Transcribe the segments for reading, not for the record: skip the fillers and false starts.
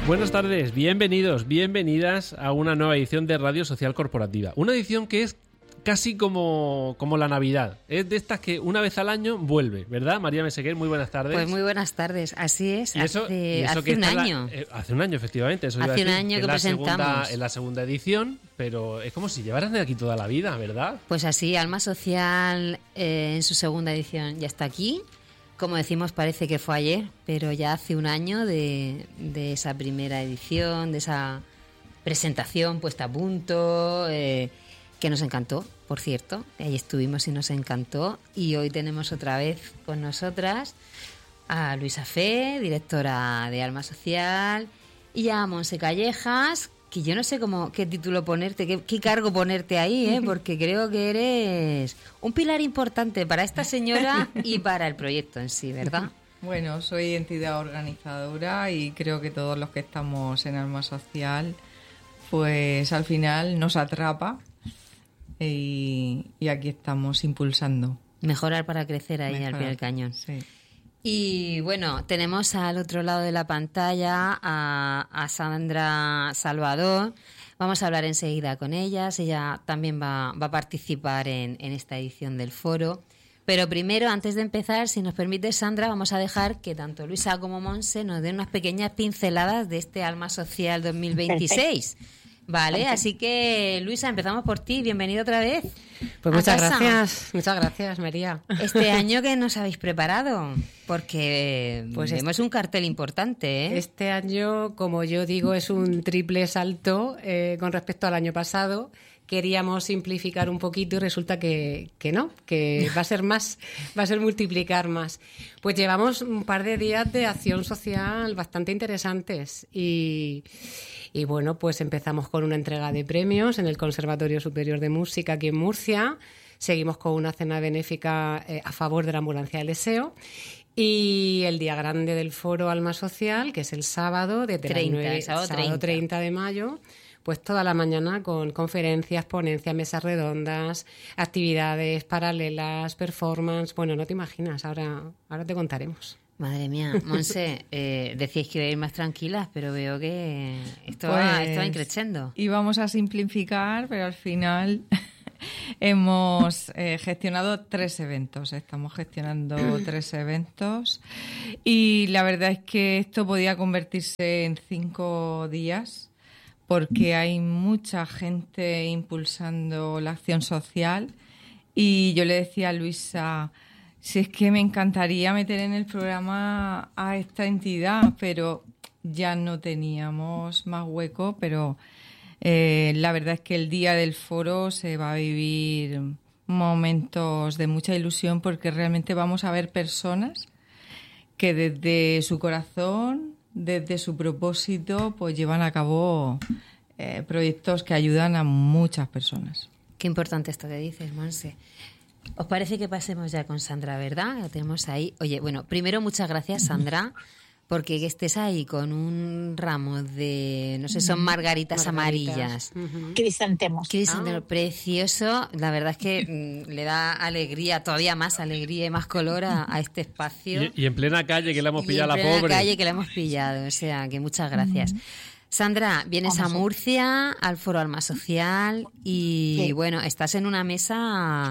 Buenas tardes, bienvenidos, bienvenidas a una nueva edición de Radio Social Corporativa. Una edición que es casi como la Navidad. Es de estas que una vez al año vuelve, ¿verdad? María Meseguer, muy buenas tardes. Pues muy buenas tardes, así es. Y eso hace un año. Hace un año, efectivamente. Eso hace iba a un decir, año que presentamos. Es la segunda edición, pero es como si llevaran de aquí toda la vida, ¿verdad? Pues así, Alma Social en su segunda edición ya está aquí. Como decimos, parece que fue ayer, pero ya hace un año de esa primera edición, de esa presentación puesta a punto, que nos encantó, por cierto. Ahí estuvimos y nos encantó. Y hoy tenemos otra vez con nosotras a Luisa Fe, directora de Alma Social, y a Monse Callejas, que yo no sé qué título ponerte, qué cargo ponerte ahí, porque creo que eres un pilar importante para esta señora y para el proyecto en sí, ¿verdad? Bueno, soy entidad organizadora y creo que todos los que estamos en Alma Social, pues al final nos atrapa y aquí estamos impulsando. Mejorar para crecer ahí al pie del cañón. Sí. Y bueno, tenemos al otro lado de la pantalla a Sandra Salvador. Vamos a hablar enseguida con ellas. Ella también va a participar en esta edición del foro. Pero primero, antes de empezar, si nos permite, Sandra, vamos a dejar que tanto Luisa como Monse nos den unas pequeñas pinceladas de este Alma Social 2026. Perfecto. Vale, así que Luisa, empezamos por ti. Bienvenida otra vez. Pues muchas gracias, María. Este año que nos habéis preparado, porque pues vemos un cartel importante, ¿eh? Este año, como yo digo, es un triple salto con respecto al año pasado. Queríamos simplificar un poquito y resulta que no, que va a ser más, va a ser multiplicar más. Pues llevamos un par de días de acción social bastante interesantes y bueno, pues empezamos con una entrega de premios en el Conservatorio Superior de Música aquí en Murcia. Seguimos con una cena benéfica a favor de la ambulancia del deseo. Y el día grande del foro Alma Social, que es el sábado, de 30 de mayo, pues toda la mañana con conferencias, ponencias, mesas redondas, actividades paralelas, performance. Bueno, no te imaginas, ahora te contaremos. Madre mía, Monse, decíais que iba a ir más tranquilas, pero veo que esto va increciendo. Íbamos a simplificar, pero al final hemos gestionado 3 eventos. Estamos gestionando 3 eventos y la verdad es que esto podía convertirse en 5 días porque hay mucha gente impulsando la acción social y yo le decía a Luisa, si es que me encantaría meter en el programa a esta entidad, pero ya no teníamos más hueco, pero la verdad es que el día del foro se va a vivir momentos de mucha ilusión porque realmente vamos a ver personas que desde su corazón, desde su propósito, pues llevan a cabo proyectos que ayudan a muchas personas. Qué importante esto que dices, Monse. ¿Os parece que pasemos ya con Sandra, verdad? La tenemos ahí. Oye, bueno, primero muchas gracias, Sandra, porque que estés ahí con un ramo de, no sé, son margaritas amarillas. Crisantemos. Precioso. La verdad es que le da alegría, todavía más alegría y más color a este espacio. Y en plena calle que la hemos pillado a la pobre. En plena calle que la hemos pillado, o sea, que muchas gracias. Sandra, vienes a Murcia, al Foro Alma Social y bueno, estás en una mesa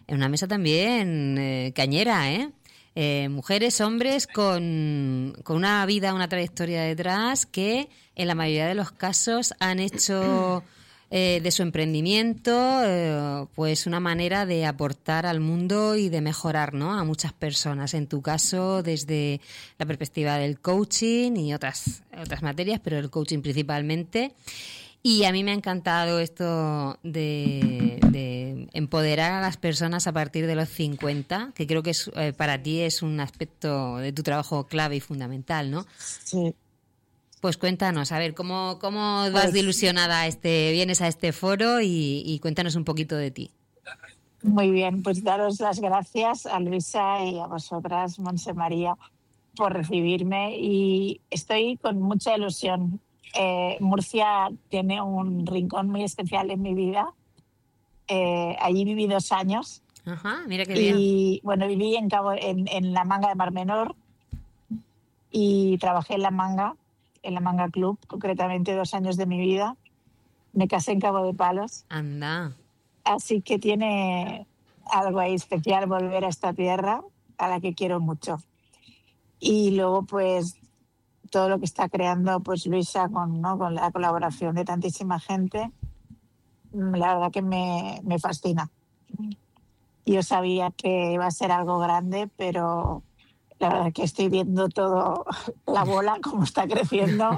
también cañera, mujeres, hombres con una vida, una trayectoria detrás que en la mayoría de los casos han hecho de su emprendimiento pues una manera de aportar al mundo y de mejorar, ¿no?, a muchas personas. En tu caso, desde la perspectiva del coaching y otras materias, pero el coaching principalmente. Y a mí me ha encantado esto de empoderar a las personas a partir de los 50, que creo que para ti es un aspecto de tu trabajo clave y fundamental, ¿no? Sí. Pues cuéntanos, a ver, ¿cómo vas de ilusionada vienes a este foro y cuéntanos un poquito de ti? Muy bien, pues daros las gracias a Luisa y a vosotras, Monse María, por recibirme y estoy con mucha ilusión. Murcia tiene un rincón muy especial en mi vida. Allí viví 2 años. Ajá, mira qué bien. Y bueno, viví en la Manga de Mar Menor y trabajé en la Manga. en la Manga Club, concretamente 2 años de mi vida. Me casé en Cabo de Palos, Anda. así que tiene algo ahí especial volver a esta tierra, a la que quiero mucho. Y luego, pues, todo lo que está creando pues Luisa con la colaboración de tantísima gente, la verdad que me fascina. Yo sabía que iba a ser algo grande, pero la verdad que estoy viendo todo, la bola como está creciendo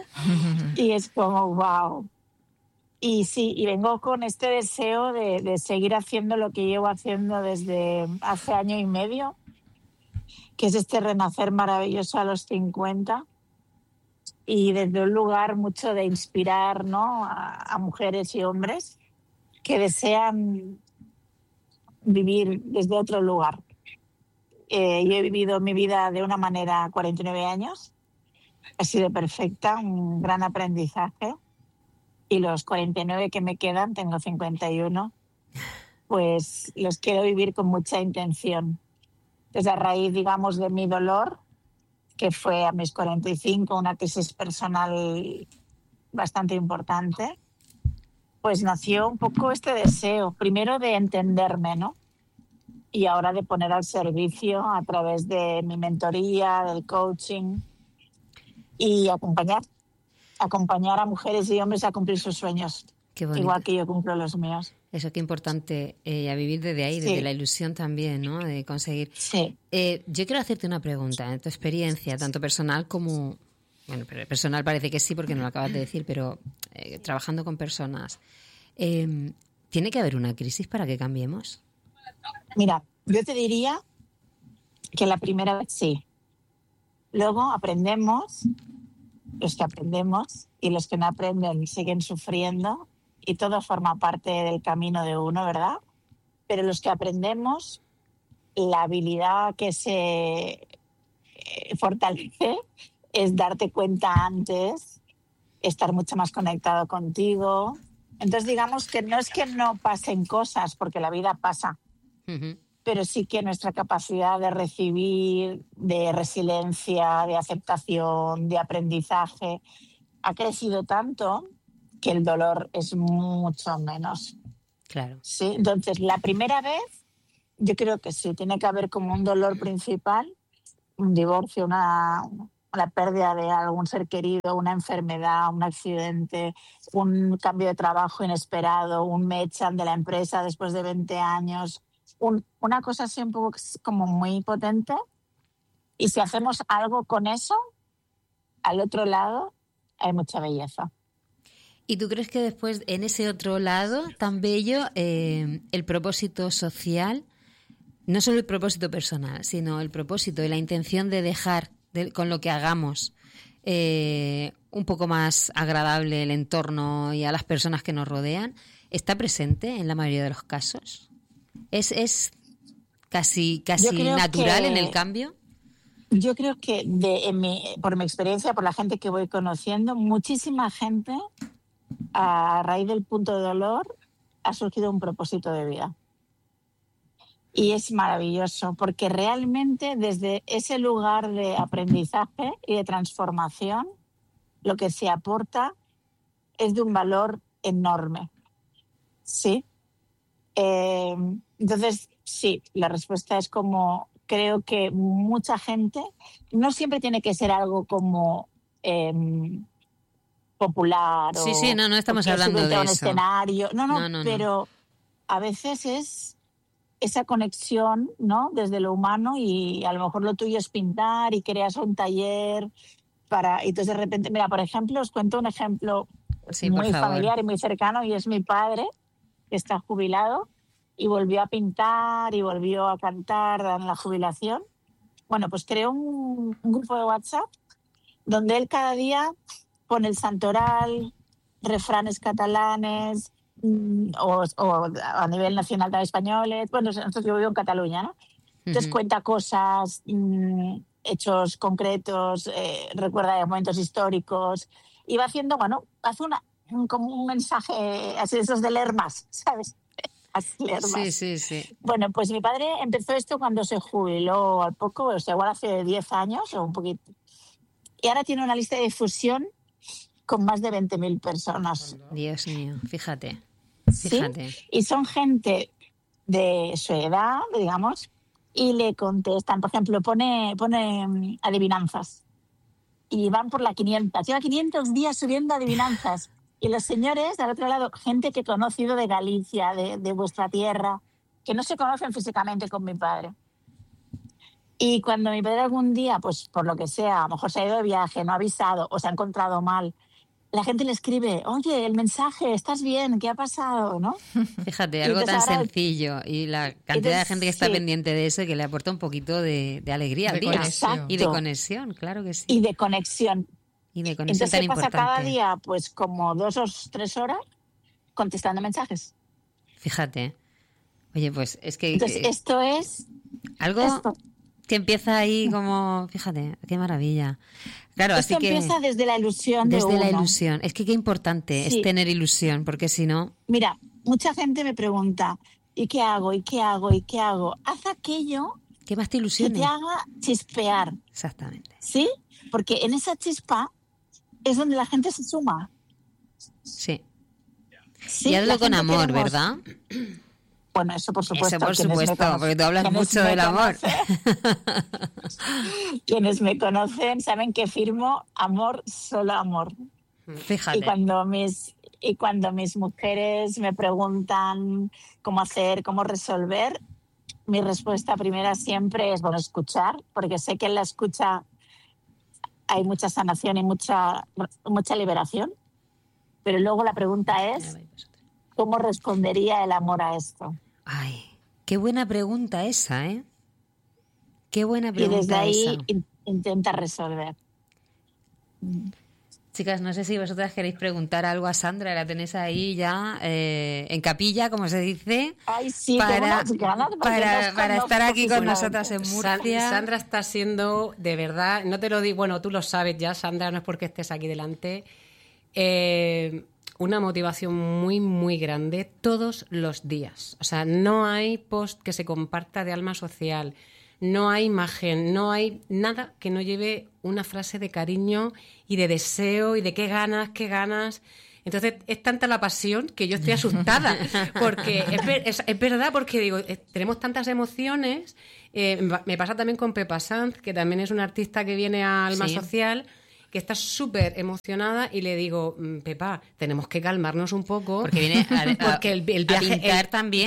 y es como wow. Y sí, y vengo con este deseo de seguir haciendo lo que llevo haciendo desde hace 1.5 años, que es este renacer maravilloso a los 50, y desde un lugar mucho de inspirar, ¿no?, a mujeres y hombres que desean vivir desde otro lugar. Yo he vivido mi vida de una manera 49 años, ha sido perfecta, un gran aprendizaje, y los 49 que me quedan, tengo 51, pues los quiero vivir con mucha intención. Entonces, a raíz, digamos, de mi dolor, que fue a mis 45, una crisis personal bastante importante, pues nació un poco este deseo, primero de entenderme, ¿no? Y ahora de poner al servicio a través de mi mentoría, del coaching, y acompañar a mujeres y hombres a cumplir sus sueños, Qué bonito. igual que yo cumplo los míos. Eso, qué importante, a vivir desde ahí, desde Sí. la ilusión también, ¿no? De conseguir. Sí. Yo quiero hacerte una pregunta, en tu experiencia, tanto personal como... Bueno, pero personal parece que sí, porque no lo acabas de decir, pero trabajando con personas, ¿tiene que haber una crisis para que cambiemos? Mira, yo te diría que la primera vez sí. Luego aprendemos, los que aprendemos, y los que no aprenden siguen sufriendo, y todo forma parte del camino de uno, ¿verdad? Pero los que aprendemos, la habilidad que se fortalece es darte cuenta antes, estar mucho más conectado contigo. Entonces, digamos que no es que no pasen cosas, porque la vida pasa, Ujú. pero sí que nuestra capacidad de recibir, de resiliencia, de aceptación, de aprendizaje, ha crecido tanto que el dolor es mucho menos. Claro. ¿Sí? Entonces, la primera vez, yo creo que sí, tiene que haber como un dolor principal, un divorcio, una pérdida de algún ser querido, una enfermedad, un accidente, un cambio de trabajo inesperado, un me echan de la empresa después de 20 años, una cosa así un poco como muy potente. Y si hacemos algo con eso, al otro lado hay mucha belleza. ¿Y tú crees que después, en ese otro lado tan bello, el propósito social, no solo el propósito personal, sino el propósito y la intención de dejar con lo que hagamos un poco más agradable el entorno y a las personas que nos rodean, está presente en la mayoría de los casos? ¿Es casi natural en el cambio? Yo creo que por mi experiencia, por la gente que voy conociendo, muchísima gente, a raíz del punto de dolor, ha surgido un propósito de vida. Y es maravilloso, porque realmente desde ese lugar de aprendizaje y de transformación, lo que se aporta es de un valor enorme. ¿Sí? Entonces, sí, la respuesta es como, creo que mucha gente, no siempre tiene que ser algo como popular, Sí, no estamos hablando de un eso. escenario. No, pero no. a veces es esa conexión, ¿no?, desde lo humano, y a lo mejor lo tuyo es pintar y creas un taller y entonces de repente, mira, por ejemplo, os cuento un ejemplo muy familiar y muy cercano, y es mi padre, que está jubilado y volvió a pintar y volvió a cantar en la jubilación. Bueno, pues creó un grupo de WhatsApp donde él cada día pone el santoral, refranes catalanes, o a nivel nacional de españoles. Bueno, nosotros yo vivo en Cataluña, ¿no? Entonces cuenta cosas, hechos concretos, recuerda de momentos históricos, y va haciendo, bueno, hace como un mensaje así de esos de leer más, ¿sabes? Así leer más. Sí. Bueno, pues mi padre empezó esto cuando se jubiló al poco, o sea, igual hace 10 años o un poquito. y ahora tiene una lista de difusión con más de 20.000 personas. Dios mío, fíjate. ¿Sí? Y son gente de su edad, digamos, y le contestan. Por ejemplo, pone adivinanzas. Y van por la 500. Lleva 500 días subiendo adivinanzas. Y los señores, al otro lado, gente que he conocido de Galicia, de vuestra tierra, que no se conocen físicamente con mi padre. Y cuando mi padre algún día, pues por lo que sea, a lo mejor se ha ido de viaje, no ha avisado o se ha encontrado mal, la gente le escribe, oye, el mensaje, ¿estás bien? ¿Qué ha pasado? ¿no? Fíjate, algo tan sencillo y la cantidad de gente que está pendiente de eso que le aporta un poquito de alegría al día. Y de conexión, claro que sí. Y de conexión. Entonces tan pasa cada día pues como 2 o 3 horas contestando mensajes. Fíjate. Oye, pues es que... Entonces esto es... Algo que empieza ahí como... Fíjate, qué maravilla. Claro, esto así que empieza desde la ilusión de Desde uno. la ilusión. Es que qué importante es tener ilusión, porque si no... Mira, mucha gente me pregunta, ¿y qué hago? ¿Y qué hago? ¿Y qué hago? Haz aquello que más te ilusione, que te haga chispear. Exactamente. ¿Sí? Porque en esa chispa es donde la gente se suma. Sí. Y hazlo con amor, ¿verdad? Bueno, eso por supuesto. Eso por supuesto, porque tú hablas mucho del amor. Quienes me conocen saben que firmo amor, solo amor. Fíjate. Y cuando mis mujeres me preguntan cómo hacer, cómo resolver, mi respuesta primera siempre es, escuchar, porque sé que en la escucha hay mucha sanación y mucha liberación. Pero luego la pregunta es, ¿cómo respondería el amor a esto? Ay, qué buena pregunta esa, ¿eh? Qué buena pregunta. Y desde ahí esa. Intenta resolver. Chicas, no sé si vosotras queréis preguntar algo a Sandra, la tenéis ahí ya en capilla, como se dice. Ay, sí, para estar aquí con Bueno, nosotras en Murcia. Sandra está siendo, de verdad, no te lo digo, bueno, tú lo sabes ya, Sandra, no es porque estés aquí delante, una motivación muy, muy grande todos los días. O sea, no hay post que se comparta de Alma Social, no hay imagen, no hay nada que no lleve una frase de cariño y de deseo y de qué ganas. Entonces, es tanta la pasión que yo estoy asustada, porque es verdad, porque digo, tenemos tantas emociones. Me pasa también con Pepa Sanz, que también es una artista que viene a Alma Social, que está súper emocionada, y le digo, Pepa, tenemos que calmarnos un poco. Porque viene porque el viaje... a pintar también.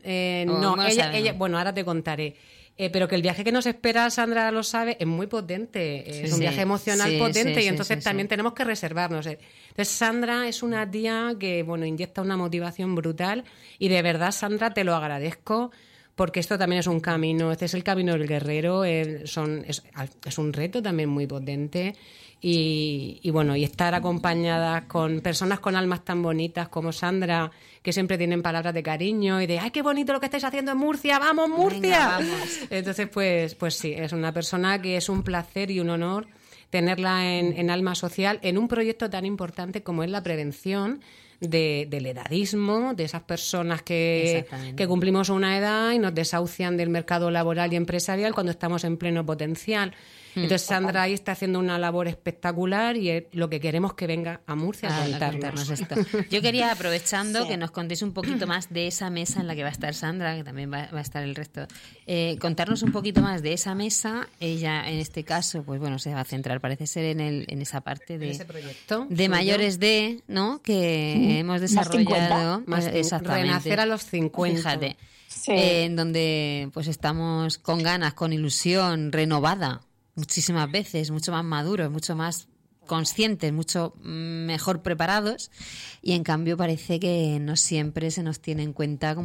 Ella, bueno, ahora te contaré. Pero que el viaje que nos espera, Sandra lo sabe, es muy potente. Es un viaje emocional potente, y entonces también tenemos que reservarnos. Entonces, Sandra es una tía que, inyecta una motivación brutal, y de verdad, Sandra, te lo agradezco, porque esto también es un camino. Este es el camino del guerrero. Es un reto también muy potente. Y estar acompañadas con personas con almas tan bonitas como Sandra, que siempre tienen palabras de cariño y de ¡ay, qué bonito lo que estáis haciendo en Murcia! ¡Vamos, Murcia! Venga, vamos. Entonces, pues sí, es una persona que es un placer y un honor tenerla en Alma Social, en un proyecto tan importante como es la prevención del edadismo, de esas personas que cumplimos una edad y nos desahucian del mercado laboral y empresarial cuando estamos en pleno potencial. Entonces, Sandra ahí está haciendo una labor espectacular, y es lo que queremos que venga a Murcia a contarnos esto. Yo quería, aprovechando, que nos contéis un poquito más de esa mesa en la que va a estar Sandra, que también va a estar el resto, contarnos un poquito más de esa mesa. Ella, en este caso, pues se va a centrar, parece ser, en esa parte de ese proyecto de mayores ¿no? Que hemos desarrollado. Renacer a los 50. Fíjate. En donde pues estamos con ganas, con ilusión renovada, muchísimas veces, mucho más maduros, mucho más conscientes, mucho mejor preparados, y en cambio parece que no siempre se nos tiene en cuenta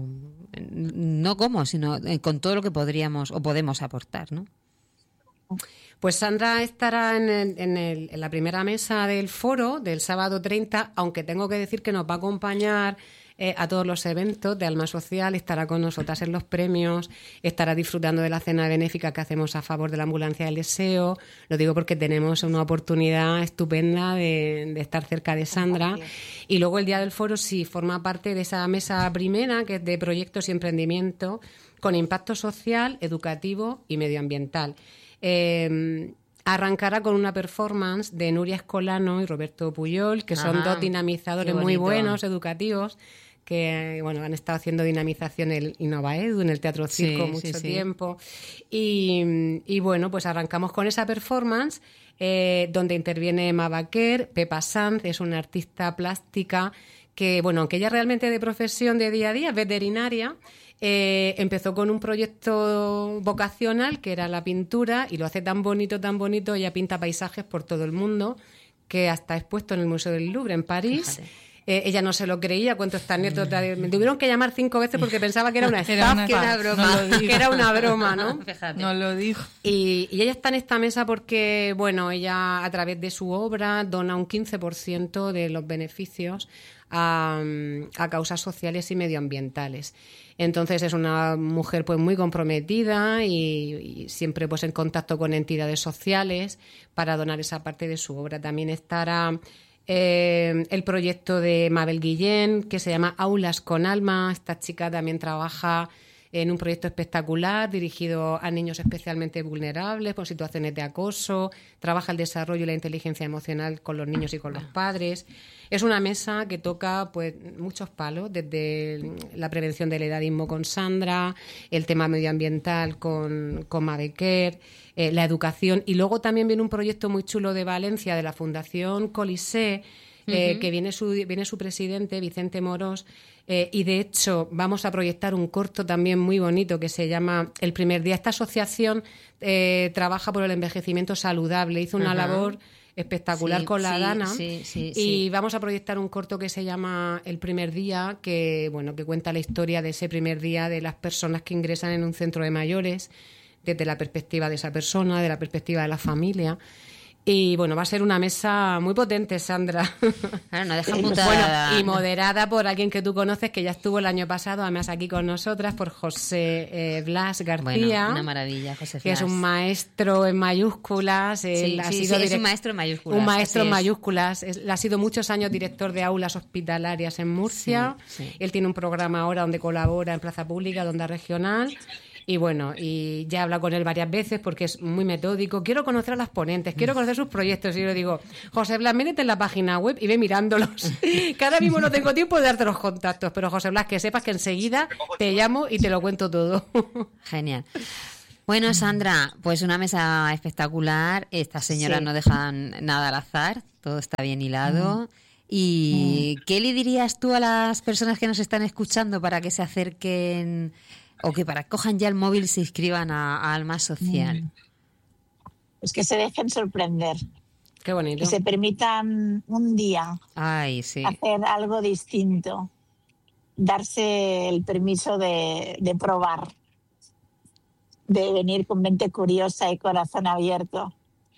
sino con todo lo que podríamos o podemos aportar, ¿no? Pues Sandra estará en la primera mesa del foro del sábado 30, aunque tengo que decir que nos va a acompañar a todos los eventos de Alma Social, estará con nosotras en los premios, estará disfrutando de la cena benéfica que hacemos a favor de la Ambulancia del Deseo. Lo digo porque tenemos una oportunidad estupenda de estar cerca de Sandra. Y luego el día del foro sí forma parte de esa mesa primera, que es de proyectos y emprendimiento con impacto social, educativo y medioambiental. arrancará con una performance de Nuria Escolano y Roberto Puyol, que son Ajá, dos dinamizadores qué muy bonito. buenos, educativos, que bueno, han estado haciendo dinamización en Innovaedu, en el Teatro Circo, Sí, mucho sí, sí. tiempo. Y bueno, pues arrancamos con esa performance donde interviene Emma Baquer. Pepa Sanz es una artista plástica que, bueno, aunque ella realmente de profesión de día a día es veterinaria, empezó con un proyecto vocacional que era la pintura y lo hace tan bonito, ella pinta paisajes por todo el mundo, que hasta ha expuesto en el Museo del Louvre en París. Fíjate. Ella no se lo creía, cuento esta anécdota. Me tuvieron que llamar 5 veces porque pensaba que era una Era estafa, una que era estafa, broma, no lo digo. que era una broma, ¿no? Fíjate. No lo dijo. Y ella está en esta mesa porque, bueno, ella a través de su obra dona un 15% de los beneficios a causas sociales y medioambientales. Entonces es una mujer pues muy comprometida y siempre pues en contacto con entidades sociales para donar esa parte de su obra. También estará el proyecto de Mabel Guillén, que se llama Aulas con Alma. Esta chica también trabaja en un proyecto espectacular dirigido a niños especialmente vulnerables por situaciones de acoso, trabaja el desarrollo y la inteligencia emocional con los niños y con los padres. Es una mesa que toca pues muchos palos, desde la prevención del edadismo con Sandra, el tema medioambiental con Mabequer, la educación, y luego también viene un proyecto muy chulo de Valencia de la Fundación Colisée, que viene su presidente, Vicente Morós, y de hecho vamos a proyectar un corto también muy bonito que se llama El primer día. Esta asociación trabaja por el envejecimiento saludable, hizo una labor espectacular Sí, con la sí, Dana, sí, y vamos a proyectar un corto que se llama El primer día, que bueno, que cuenta la historia de ese primer día de las personas que ingresan en un centro de mayores desde la perspectiva de esa persona, de la perspectiva de la familia. Y bueno, va a ser una mesa muy potente, Sandra. Claro, no deja Bueno, putada. y moderada por alguien que tú conoces, que ya estuvo el año pasado, además aquí con nosotras, por José Blas García. Bueno, una maravilla, José Que es Blas. un maestro en mayúsculas. Él ha sido es un maestro en mayúsculas. un maestro así en es. mayúsculas. Él ha sido muchos años director de aulas hospitalarias en Murcia. Sí, sí. Él tiene un programa ahora donde colabora en Plaza Pública, de Onda Regional. Y bueno, y ya he hablado con él varias veces porque es muy metódico. Quiero conocer a las ponentes, quiero conocer sus proyectos. Y yo le digo, José Blas, métete en la página web y ve mirándolos. Que ahora mismo no tengo tiempo de darte los contactos, pero José Blas, que sepas que enseguida te llamo y te lo cuento todo. Genial. Bueno, Sandra, pues una mesa espectacular. Estas señoras Sí. no dejan nada al azar, todo está bien hilado. ¿Y qué le dirías tú a las personas que nos están escuchando para que se acerquen o que para que cojan ya el móvil y se inscriban a Alma Social? Pues que se dejen sorprender, Qué bonito. que se permitan un día Ay, sí. hacer algo distinto, darse el permiso de probar, de venir con mente curiosa y corazón abierto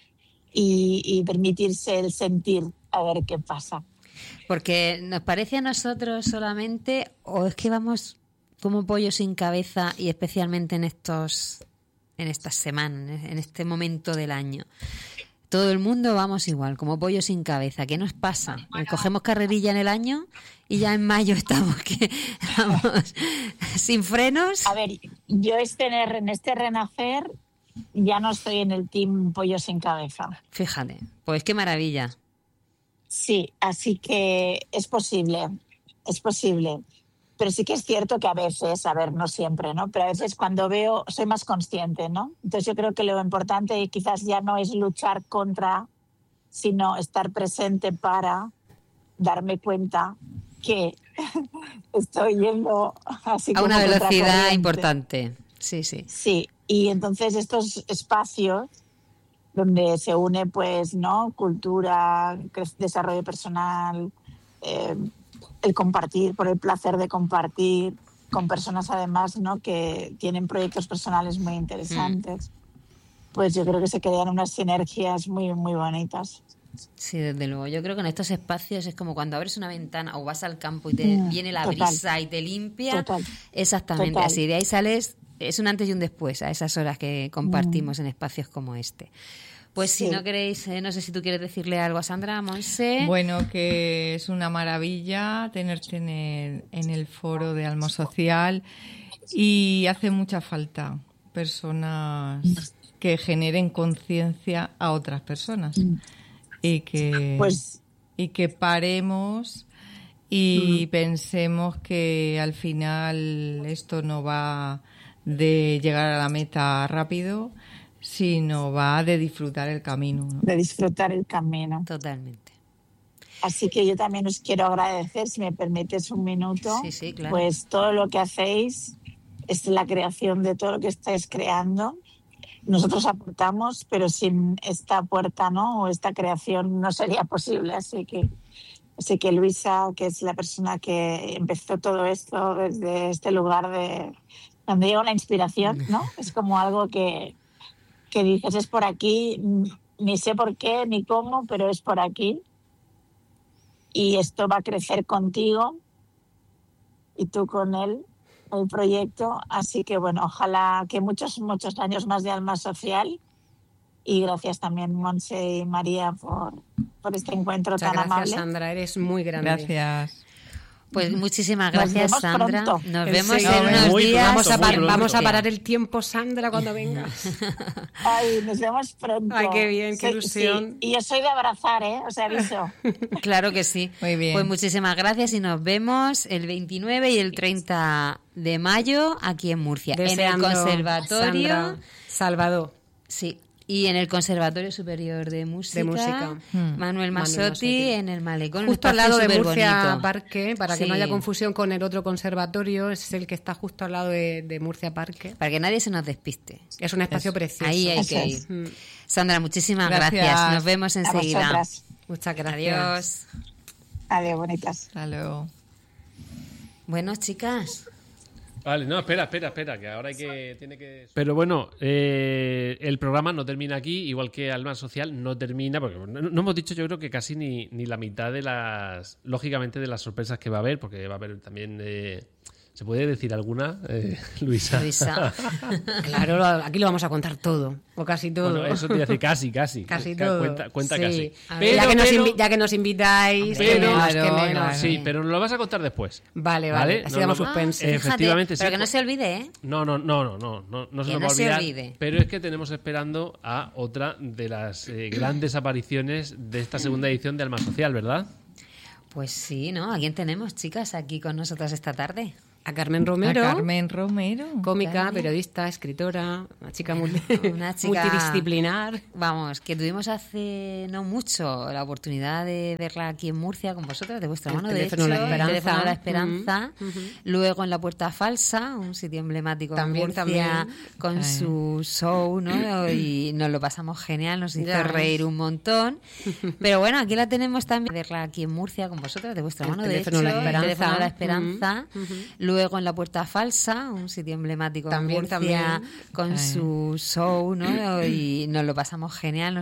y permitirse el sentir a ver qué pasa. Porque nos parece a nosotros solamente, o es que vamos como pollo sin cabeza, y especialmente en estas semanas, en este momento del año. Todo el mundo vamos igual, como pollo sin cabeza. ¿Qué nos pasa? Cogemos carrerilla en el año y ya en mayo estamos vamos, sin frenos. A ver, yo en este renacer ya no estoy en el team pollo sin cabeza. Fíjate, pues qué maravilla. Sí, así que es posible. Pero sí que es cierto que a veces, a ver, no siempre, ¿no? Pero a veces cuando veo, soy más consciente, ¿no? Entonces yo creo que lo importante quizás ya no es luchar contra, sino estar presente para darme cuenta que estoy yendo así A como una velocidad contracorriente. importante. Sí, sí. Sí, y entonces estos espacios donde se une, pues, ¿no? Cultura, desarrollo personal, el compartir, por el placer de compartir con personas además, ¿no? Que tienen proyectos personales muy interesantes. Pues yo creo que se crean unas sinergias muy, muy bonitas. Sí, desde luego. Yo creo que en estos espacios es como cuando abres una ventana o vas al campo y te viene la total. brisa y te limpia. Total. Exactamente Total. así. De ahí sales, es un antes y un después a esas horas que compartimos en espacios como este. Pues Sí. si no queréis, no sé si tú quieres decirle algo a Sandra, Monse. Bueno, que es una maravilla tenerte en el foro de Alma Social y hace mucha falta personas que generen conciencia a otras personas y que paremos y pensemos que al final esto no va de llegar a la meta rápido, sino va de disfrutar el camino, ¿no? De disfrutar el camino. Totalmente. Así que yo también os quiero agradecer, si me permites un minuto, Sí, claro. pues todo lo que hacéis es la creación de todo lo que estáis creando. Nosotros aportamos, pero sin esta puerta, ¿no? O esta creación no sería posible. Así que Luisa, que es la persona que empezó todo esto desde este lugar de donde llega la inspiración, ¿no? Es como algo que dices, es por aquí, ni sé por qué ni cómo, pero es por aquí. Y esto va a crecer contigo y tú con él, el proyecto. Así que, bueno, ojalá que muchos años más de Alma Social. Y gracias también, Monse y María, por este encuentro Muchas tan gracias, amable. Sandra, eres muy grande. Gracias. Pues muchísimas Nos gracias, vemos Sandra. pronto. Nos En vemos serio, en unos muy días. pronto, muy pronto. Vamos a parar el tiempo, Sandra, cuando vengas. Ay, nos vemos pronto. Ay, qué bien, qué Sí, ilusión. sí. Y yo soy de abrazar, ¿eh? Os aviso. Claro que sí. Muy bien. Pues muchísimas gracias y nos vemos el 29 y el 30 de mayo aquí en Murcia. Deseando, en el Conservatorio. Sandra, Salvador. Sí. Y en el Conservatorio Superior de Música, Manuel Masotti, en el Malecón. un Justo al espacio lado de Murcia superbonito. Parque, para que no Sí. haya confusión con el otro conservatorio, es el que está justo al lado de Murcia Parque. Para que nadie se nos despiste. Es un espacio precioso. Ahí hay Eso que es. ir. Sandra, muchísimas Gracias. gracias. Nos vemos A enseguida. vosotras. Muchas gracias. Adiós. Adiós, bonitas. Hasta luego. Bueno, chicas. Vale, no, espera, que ahora tiene que... Pero bueno, el programa no termina aquí, igual que Alma Social no termina, porque no hemos dicho, yo creo que casi ni la mitad de lógicamente, de las sorpresas que va a haber, porque va a haber también... ¿Se puede decir alguna, Luisa? Luisa. Claro, aquí lo vamos a contar todo, o casi todo. Bueno, eso te iba a decir casi. Casi todo. Cuenta Sí. casi. A ver, ya que nos invitáis, Pero- que menos, que Claro, menos. claro. Sí, pero nos lo vas a contar después. Vale, ¿Vale? así No, damos no, suspense. Fíjate, Efectivamente, sí, pero que no pues- se olvide, ¿eh? No se Que nos no va a se olvidar. olvide. Pero es que tenemos esperando a otra de las grandes apariciones de esta segunda edición de Alma Social, ¿verdad? Pues sí, ¿no? ¿A quién tenemos, chicas, aquí con nosotras esta tarde? A Carmen Romero, A Carmen Romero. cómica, Carmen. periodista, escritora, una chica, Una chica- multidisciplinar. Vamos, que tuvimos hace no mucho la oportunidad de verla aquí en Murcia con vosotras, de vuestra El mano, de Teléfono hecho, La Esperanza. el Teléfono La Esperanza. Ujú. Luego en La Puerta Falsa, un sitio emblemático También, en Murcia, también. con su show, ¿no? Y nos lo pasamos genial, nos hizo Ya. reír un montón. Pero bueno, aquí la tenemos también, verla aquí en Murcia con vosotras, de vuestra El mano, de hecho, Teléfono La el Esperanza. Teléfono La Esperanza. Ujú. Luego en La Puerta Falsa, un sitio emblemático También, en Murcia, también. con su show, ¿no? Y nos lo pasamos genial.